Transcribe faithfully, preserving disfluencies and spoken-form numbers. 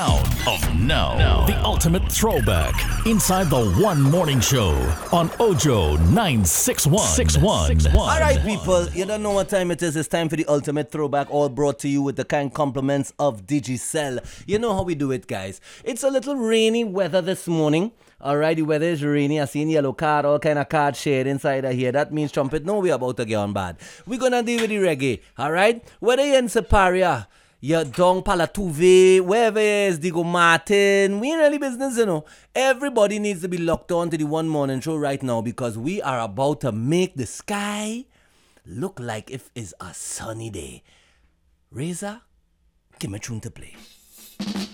Of now, the ultimate throwback inside the One Morning Show on Ojo nine six one. All right, people, you don't know what time it is. It's time for the ultimate throwback, all brought to you with the kind compliments of Digicel. You know how we do it, guys. It's a little rainy weather this morning. All right, the weather is rainy. I seen yellow card, all kind of card shade inside of here. That means trumpet, no, we're about to get on bad. We're gonna deal with the reggae, all right? Whether you're in Separia, you're down Palatuve, wherever it is, Digo Martin, we ain't really business, you know. Everybody needs to be locked on to the One Morning Show right now because we are about to make the sky look like if it's a sunny day. Reza, give me a tune to play.